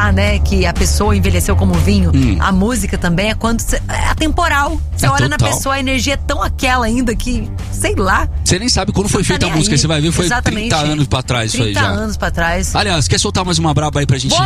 falar, né, que a pessoa envelheceu como vinho, a música também é quando é atemporal. Você olha total. na pessoa, a energia é tão aquela ainda que, sei lá. Você nem sabe quando foi feita a música, você vai ver, foi Exatamente. 30 anos pra trás isso aí já. 30 anos pra trás. Aliás, quer soltar mais uma braba aí pra gente